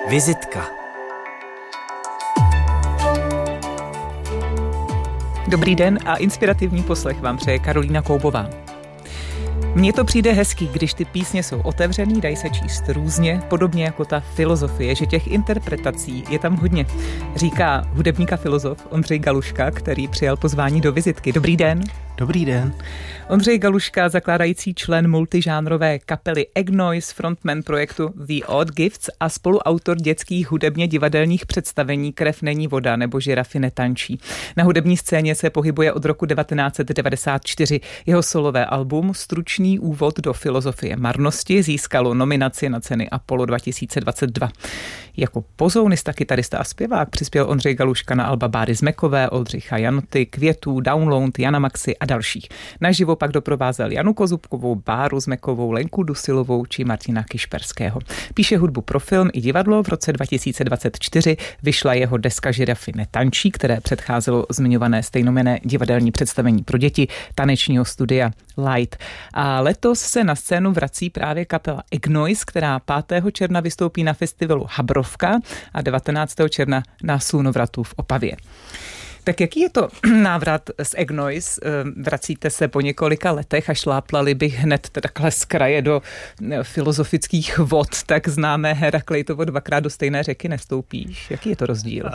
Vizitka. Dobrý den a inspirativní poslech vám přeje Karolína Koubová. Mně to přijde hezký, když ty písně jsou otevřený, dají se číst různě, podobně jako ta filozofie, že těch interpretací je tam hodně. Říká hudebník a filozof Ondřej Galuška, který přijal pozvání do vizitky. Dobrý den. Dobrý den. Ondřej Galuška, zakládající člen multižánrové kapely Egnoise, frontman projektu The Odd Gifts a spoluautor dětských hudebně divadelních představení Krev není voda nebo Žirafy netančí. Na hudební scéně se pohybuje od roku 1994. Jeho solové album Stručný úvod do filozofie marnosti získalo nominaci na ceny Apollo 2022. Jako pozounista, kytarista a zpěvák přispěl Ondřej Galuška na alba Báry Zmekové, Oldřicha Janoty, Květů, Download, Jana Maxi a dalších. Naživo pak doprovázel Janu Kozubkovou, Báru Zmekovou, Lenku Dusilovou či Martina Kišperského. Píše hudbu pro film i divadlo. V roce 2024 vyšla jeho deska Žirafy netančí, které předcházelo zmiňované stejnojmenné divadelní představení pro děti tanečního studia Light. A letos se na scénu vrací právě kapela Egnoise, která 5. června vystoupí na festivalu Habrovka a 19. června na Slunovratu v Opavě. Tak jaký je to návrat z Egnoise? Vracíte se po několika letech a šláplali bych hned takhle z kraje do filozofických vod, tak známé Heraklejtovo dvakrát do stejné řeky nestoupíš. Jaký je to rozdíl?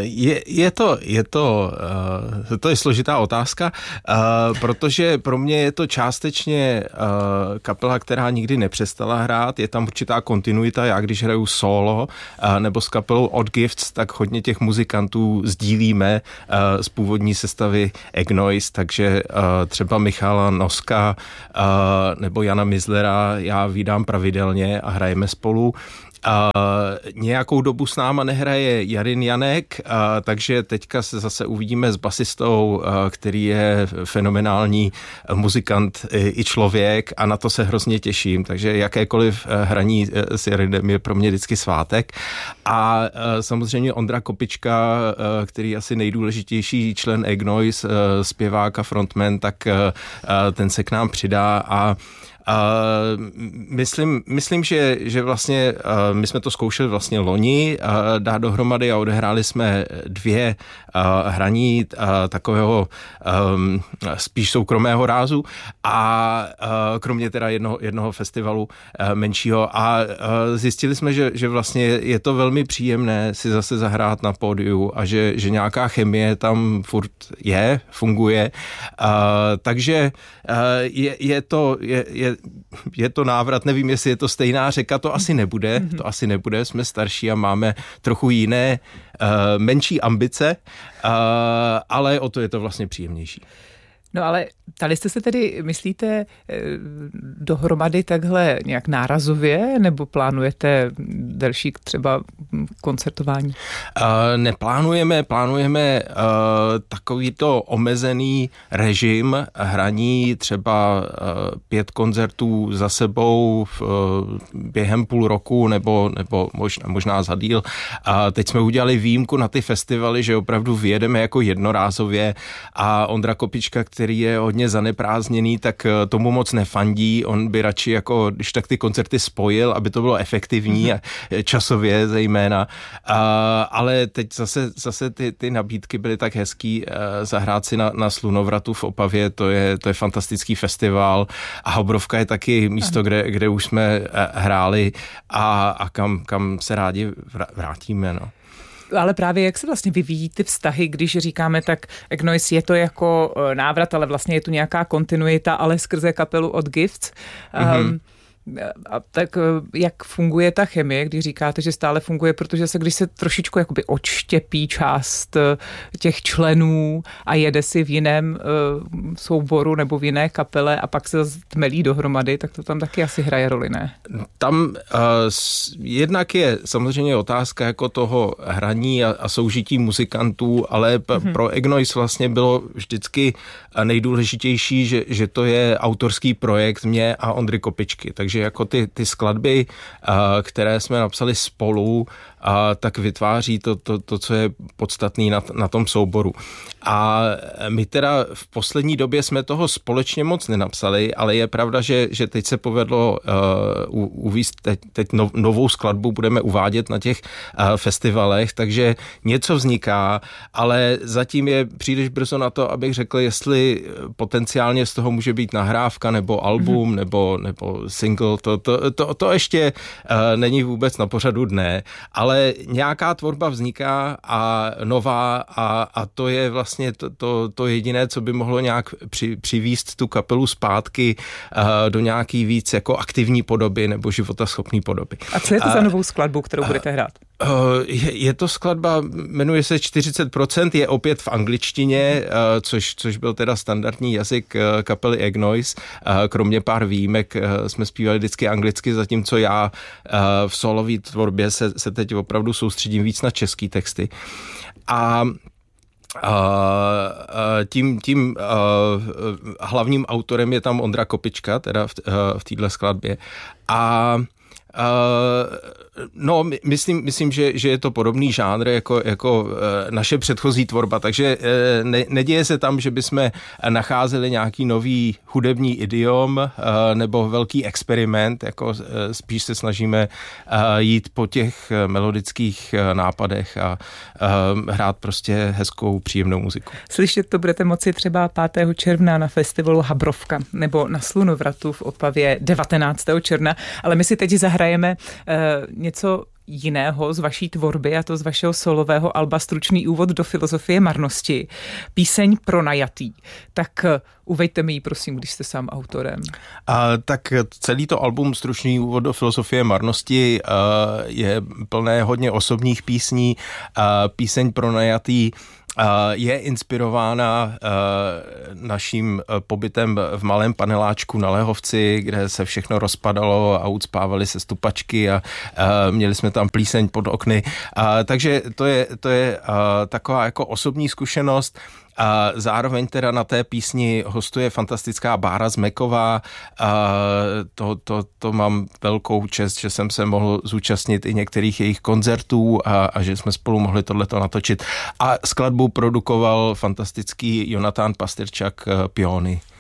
To je složitá otázka, protože pro mě je to částečně kapela, která nikdy nepřestala hrát. Je tam určitá kontinuita. Já když hraju solo nebo s kapelou Odd Gifts, tak hodně těch muzikantů sdílíme z původní sestavy Egnoise, takže třeba Michala Noska nebo Jana Mizlera já vídám pravidelně a hrajeme spolu. Nějakou dobu s náma nehraje Jarin Janek, takže teďka se zase uvidíme s basistou, který je fenomenální muzikant i člověk a na to se hrozně těším, takže jakékoliv hraní s Jarinem je pro mě vždycky svátek. A samozřejmě Ondra Kopička, který je asi nejdůležitější člen Egnoise, zpěvák a frontman, tak ten se k nám přidá a myslím, že vlastně my jsme to zkoušeli vlastně loni dát dohromady a odehráli jsme 2 hraní takového spíš soukromého rázu a kromě teda jednoho festivalu menšího a zjistili jsme, že vlastně je to velmi příjemné si zase zahrát na pódiu a že nějaká chemie tam furt funguje, takže je to návrat, nevím, jestli je to stejná řeka, to asi nebude, jsme starší a máme trochu jiné, menší ambice, ale o to je to vlastně příjemnější. No ale tady jste se tedy, myslíte, dohromady takhle nějak nárazově, nebo plánujete delší třeba koncertování? Plánujeme takovýto omezený režim hraní, třeba 5 koncertů za sebou během půl roku, nebo možná za díl. Teď jsme udělali výjimku na ty festivaly, že opravdu vyjedeme jako jednorázově a Ondra Kopička, který je hodně zaneprázdněný, tak tomu moc nefandí. On by radši jako, když tak ty koncerty spojil, aby to bylo efektivní a časově zejména. Ale teď zase ty nabídky byly tak hezký zahrát si na Slunovratu v Opavě, to je fantastický festival a Habrovka je taky místo, kde už jsme hráli a kam se rádi vrátíme, no. Ale právě jak se vlastně vyvíjí ty vztahy, když říkáme tak Egnoise je to jako návrat, ale vlastně je tu nějaká kontinuita, ale skrze kapelu Odd Gifts. A tak jak funguje ta chemie, když říkáte, že stále funguje, protože když se trošičku jakoby odštěpí část těch členů a jede si v jiném souboru nebo v jiné kapele a pak se tmelí dohromady, tak to tam taky asi hraje roli, ne? Tam jednak je samozřejmě otázka jako toho hraní a soužití muzikantů, ale pro Egnoise vlastně bylo vždycky nejdůležitější, že to je autorský projekt mě a Ondry Kopičky, takže takže jako ty skladby, které jsme napsali spolu, tak vytváří to, co je podstatný na tom souboru. A my teda v poslední době jsme toho společně moc nenapsali, ale je pravda, že teď se povedlo uvést teď novou skladbu, budeme uvádět na těch festivalech, takže něco vzniká, ale zatím je příliš brzo na to, abych řekl, jestli potenciálně z toho může být nahrávka nebo album nebo single, to ještě není vůbec na pořadu dne, ale nějaká tvorba vzniká a nová a to je vlastně to jediné, co by mohlo nějak přivíst tu kapelu zpátky do nějaký víc jako aktivní podoby nebo životaschopný podoby. A co je to za novou skladbu, kterou budete hrát? Je to skladba, jmenuje se 40%, je opět v angličtině, což byl teda standardní jazyk kapely Egnoise. Kromě pár výjimek jsme zpívali vždycky anglicky, zatímco já v solové tvorbě se teď opravdu soustředím víc na český texty. A tím hlavním autorem je tam Ondra Kopička, teda v téhle skladbě. No, myslím, že je to podobný žánr jako naše předchozí tvorba, takže neděje se tam, že bychom nacházeli nějaký nový hudební idiom nebo velký experiment, jako spíš se snažíme jít po těch melodických nápadech a hrát prostě hezkou, příjemnou muziku. Slyšet to budete moci třeba 5. června na festivalu Habrovka nebo na Slunovratu v Opavě 19. června, ale my si teď zahrajeme něco jiného z vaší tvorby, a to z vašeho solového alba Stručný úvod do filozofie marnosti. Píseň Pronajatý. Tak uveďte mi ji, prosím, když jste sám autorem. Tak celý to album Stručný úvod do filozofie marnosti je plné hodně osobních písní. Píseň Pronajatý je inspirována naším pobytem v malém paneláčku na Lehovci, kde se všechno rozpadalo a ucpávaly se stupačky a měli jsme tam plíseň pod okny. Takže to je taková jako osobní zkušenost. A zároveň teda na té písni hostuje fantastická Bára Zmeková. To mám velkou čest, že jsem se mohl zúčastnit i některých jejich koncertů a že jsme spolu mohli tohleto natočit. A skladbu produkoval fantastický Jonatán Pastyrčak Piony.